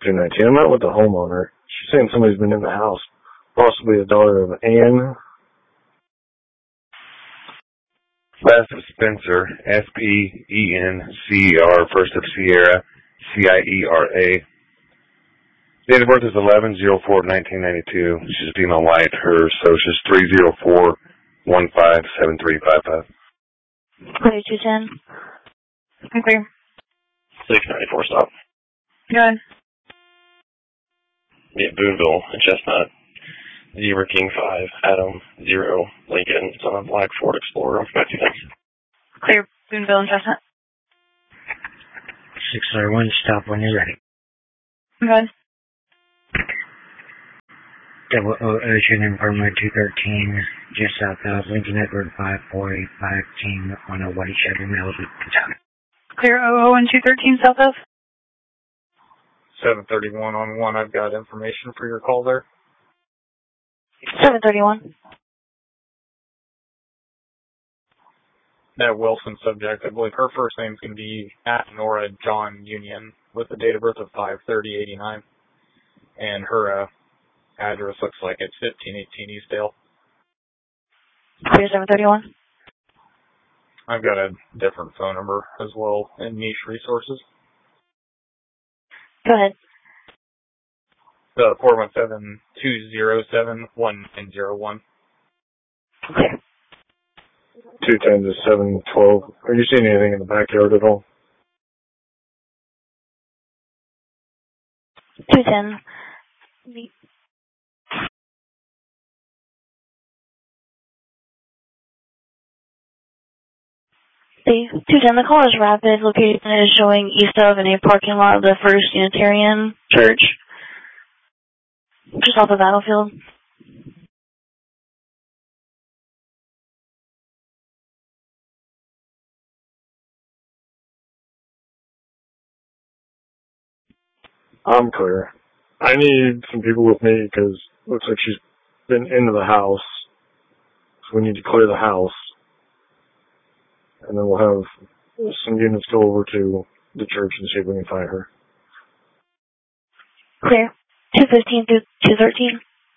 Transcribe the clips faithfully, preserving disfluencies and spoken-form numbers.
two nineteen. I'm out with the homeowner. She's saying somebody's been in the house, possibly a daughter of Ann. Last of Spencer, S P E N C E R, first of Sierra, C I E R A. Date of birth is eleven oh four nineteen ninety-two. She's a female white. Her social is three oh four one five seven three five five. Clear two ten. Okay. six ninety-four stop. Good. Yeah, Boonville and Chestnut. Zebra King five, Adam zero, Lincoln. It's on a black Ford Explorer. Clear Boonville and Chestnut. six thirty-one, stop when you're ready. Good. Double O Ocean Improvement two thirteen, just south of Lincoln Edward five four eight five team on a white Chevy Malibu, Kentucky. Clear O O and two thirteen south of? seven thirty-one on one. I've got information for your call there. seven thirty-one. That Wilson subject, I believe her first name's going to be at Nora John Union with a date of birth of five thirty eighty-nine. And her uh, address looks like it's fifteen eighteen Eastdale. Clear seven thirty-one. I've got a different phone number as well in Niche Resources. Go ahead. The four one seven two zero seven one nine zero one. Clear. two ten to seven twelve. Are you seeing anything in the backyard at all? two ten. The two ten, the call is rapid. Location is showing east of in a parking lot of the First Unitarian Church, just off the battlefield. I'm clear. I need some people with me because it looks like she's been into the house. So we need to clear the house. And then we'll have some units go over to the church and see if we can find her. Clear. two fifteen through two thirteen.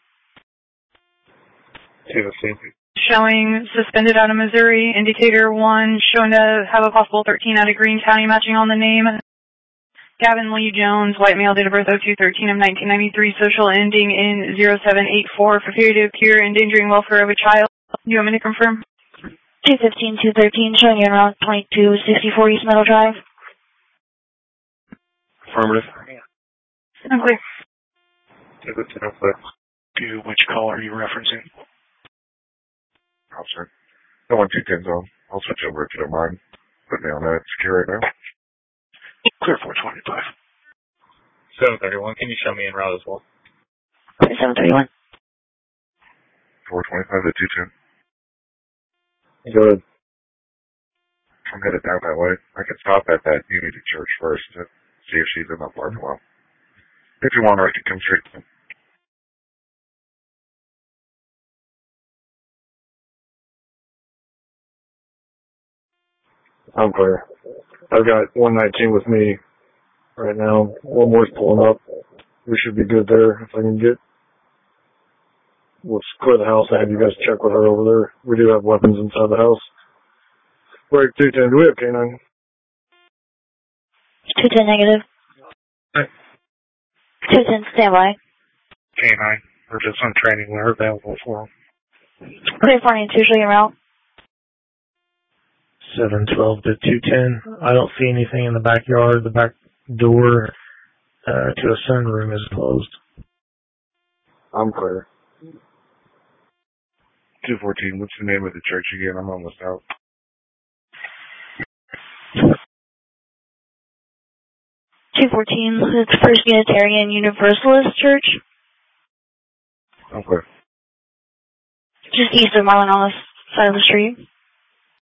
two fifteen. Showing suspended out of Missouri. Indicator one showing to have a possible thirteen out of Greene County matching on the name. Gavin Lee Jones, white male, date of birth oh two thirteen of nineteen ninety-three, social ending in zero seven eight four for period to appear endangering welfare of a child. Do you want me to confirm? two fifteen two thirteen showing you around twenty-two sixty-four East Meadow Drive. Affirmative. I'm clear. To which call are you referencing? Oh, sorry. No one two tens on. I'll switch over if you don't mind. Put me on that secure right now. Clear four twenty-five. seven thirty-one. Can you show me en route as well? Clear seven thirty-one. four twenty-five to two ten. Good. I'm headed down that way. I can stop at that Unity Church first to see if she's in that parking lot. If you want her, I can come straight to them. I'm clear. I've got one nineteen with me right now. One more's pulling up. We should be good there if I can get. Let's clear the house and have you guys check with her over there. We do have weapons inside the house. Right, two ten. Do we have K nine? two ten negative. Hey. two ten standby. K nine. We're just on training. We're available for them. Clear finding two showing around. seven twelve to two ten. I don't see anything in the backyard. The back door uh, to a sunroom is closed. I'm clear. two fourteen, what's the name of the church again? I'm almost out. two fourteen, it's First Unitarian Universalist Church. Okay. Just east of Marlin on the side of the street.